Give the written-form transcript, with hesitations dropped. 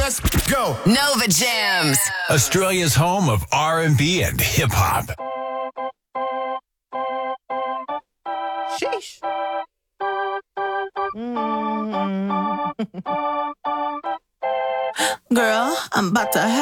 Let's go. Nova Jams. Australia's home of R&B and hip hop. Sheesh. Girl, I'm about to